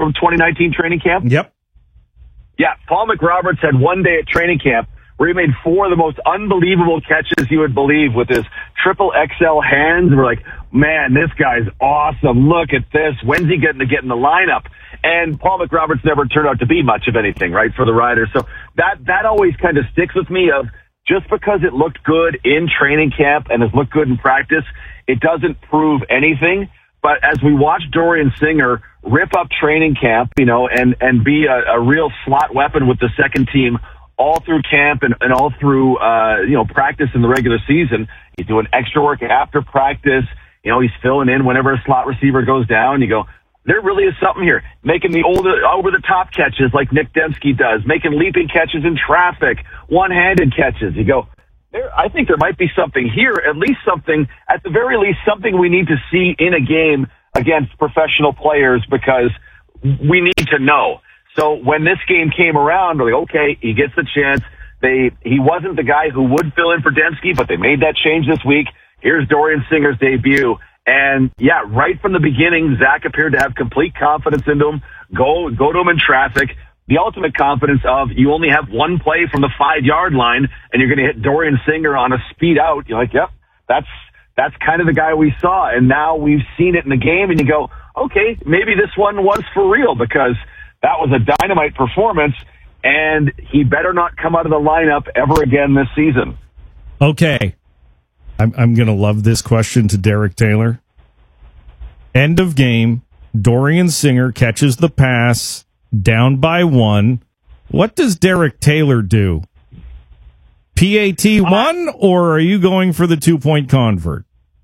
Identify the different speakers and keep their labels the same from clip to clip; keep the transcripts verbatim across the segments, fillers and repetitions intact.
Speaker 1: from twenty nineteen training camp?
Speaker 2: Yep.
Speaker 1: Yeah, Paul McRoberts had one day at training camp where he made four of the most unbelievable catches you would believe with his triple X L hands. We're like, man, this guy's awesome. Look at this. When's he getting to get in the lineup? And Paul McRoberts never turned out to be much of anything, right, for the Riders. So that, that always kind of sticks with me of just because it looked good in training camp and has looked good in practice, it doesn't prove anything. But as we watch Dorian Singer rip up training camp, you know, and, and be a, a real slot weapon with the second team all through camp and, and all through, uh, you know, practice in the regular season, he's doing extra work after practice. You know, he's filling in whenever a slot receiver goes down. You go, there really is something here. Making the older, over-the-top catches like Nick Dembski does, making leaping catches in traffic, one-handed catches. You go, there, I think there might be something here, at least something, at the very least, something we need to see in a game against professional players because we need to know. So when this game came around, we're like, okay, he gets the chance. They He wasn't the guy who would fill in for Dembski, but they made that change this week. Here's Dorian Singer's debut. And, yeah, right from the beginning, Zach appeared to have complete confidence into him. Go, go to him in traffic. The ultimate confidence of you only have one play from the five-yard line, and you're going to hit Dorian Singer on a speed out. You're like, yep, that's that's kind of the guy we saw. And now we've seen it in the game, and you go, okay, maybe this one was for real because that was a dynamite performance, and he better not come out of the lineup ever again this season.
Speaker 2: Okay. I'm, I'm going to love this question to Derek Taylor. End of game. Dorian Singer catches the pass, down by one. What does Derek Taylor do? P A T one, or are you going for the two-point convert?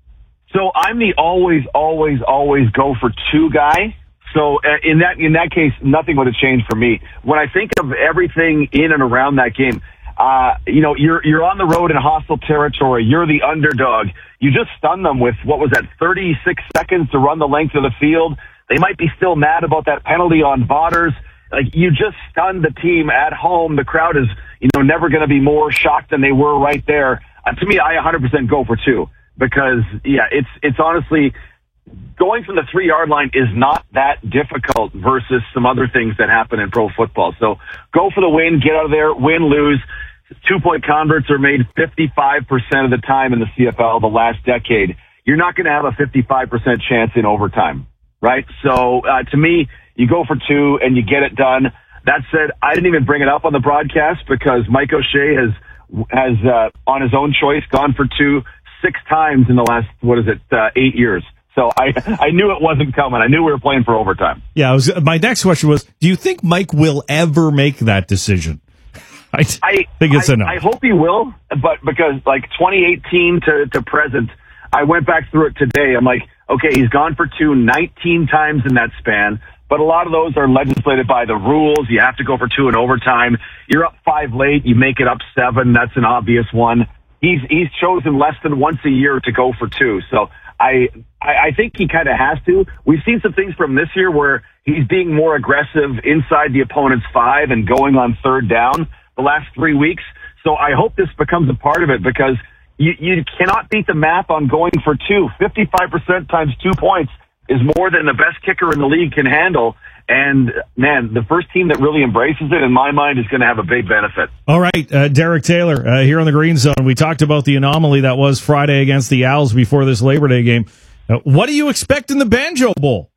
Speaker 1: So I'm the always, always, always go for two guy. So uh, in that in that case, nothing would have changed for me. When I think of everything in and around that game, uh, you know, you're you're on the road in hostile territory. You're the underdog. You just stun them with, what was that, thirty-six seconds to run the length of the field. They might be still mad about that penalty on Vaughters. Like, you just stunned the team at home. The crowd is, you know, never going to be more shocked than they were right there. Uh, to me, I one hundred percent go for two because, yeah, it's it's honestly going from the three-yard line is not that difficult versus some other things that happen in pro football. So go for the win, get out of there, win, lose. Two-point converts are made fifty-five percent of the time in the C F L the last decade. You're not going to have a fifty-five percent chance in overtime, right? So uh, to me, you go for two and you get it done. That said, I didn't even bring it up on the broadcast because Mike O'Shea has, has uh, on his own choice, gone for two six times in the last, what is it, uh, eight years. So I, I knew it wasn't coming. I knew we were playing for overtime.
Speaker 2: Yeah, I was, my next question was, do you think Mike will ever make that decision? I,
Speaker 1: I
Speaker 2: think it's
Speaker 1: I,
Speaker 2: enough.
Speaker 1: I hope he will, but because like twenty eighteen to, to present, I went back through it today. I'm like, okay, he's gone for two nineteen times in that span, but a lot of those are legislated by the rules. You have to go for two in overtime. You're up five late, you make it up seven. That's an obvious one. He's he's chosen less than once a year to go for two. So I I, I think he kind of has to. We've seen some things from this year where he's being more aggressive inside the opponent's five and going on third down the last three weeks. So I hope this becomes a part of it because you, you cannot beat the math on going for two. fifty-five percent times two points is more than the best kicker in the league can handle. And, man, the first team that really embraces it, in my mind, is going to have a big benefit.
Speaker 2: All right, uh, Derek Taylor, uh, here on the Green Zone. We talked about the anomaly that was Friday against the Owls before this Labor Day game. Uh, what do you expect in the Banjo Bowl?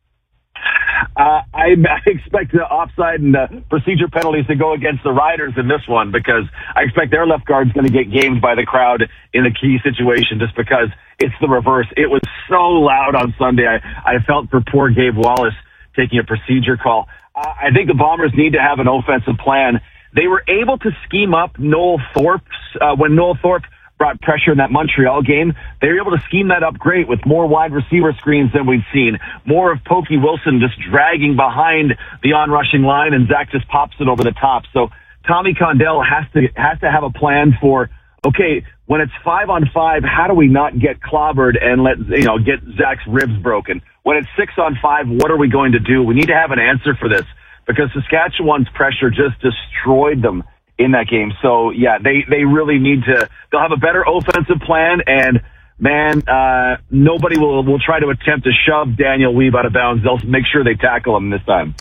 Speaker 1: Uh, I, I expect the offside and the procedure penalties to go against the Riders in this one because I expect their left guard's going to get gamed by the crowd in a key situation just because it's the reverse. It was so loud on Sunday. I, I felt for poor Gabe Wallace taking a procedure call. Uh, I think the Bombers need to have an offensive plan. They were able to scheme up Noel Thorpe uh, when Noel Thorpe brought pressure in that Montreal game. They were able to scheme that up great with more wide receiver screens than we'd seen. More of Pokey Wilson just dragging behind the on-rushing line, and Zach just pops it over the top. So Tommy Condell has to has to have a plan for, okay, when it's five on five, how do we not get clobbered and let, you know, get Zach's ribs broken? When it's six on five, what are we going to do? We need to have an answer for this because Saskatchewan's pressure just destroyed them in that game. So, yeah, they, they really need to – they'll have a better offensive plan, and, man, uh, nobody will, will try to attempt to shove Daniel Weave out of bounds. They'll make sure they tackle him this time.